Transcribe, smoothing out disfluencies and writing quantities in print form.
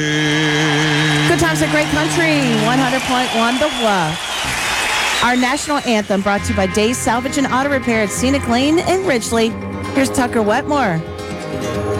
Good times at Great Country, 100.1 The Bluff. Our national anthem brought to you by Days Salvage and Auto Repair at Scenic Lane in Ridgely. Here's Tucker Wetmore.